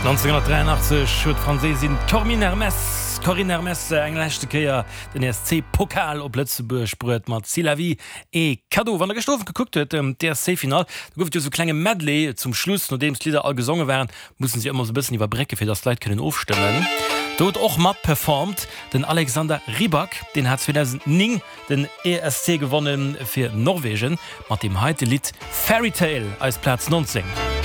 1983 huet Franzésin Corinne Hermes englächte Keier den ESC-Pokal op Lützeburg sprüet mat Silavi e Kado. Wann der gestoffen geguckt huet DSC-Final, da gouft jo so klenge Medley zum Schluss, no dems Lieder all gesungen wären, mussssen sie immer so bisssen iwwer Brecke fir das Leiit können aufstimmen. Dort auch mat performt den Alexander Rybak, den hat 2009 den ESC gewonnen fir Norwegen mat dem heite Lied Fairy Tale als Platz 19.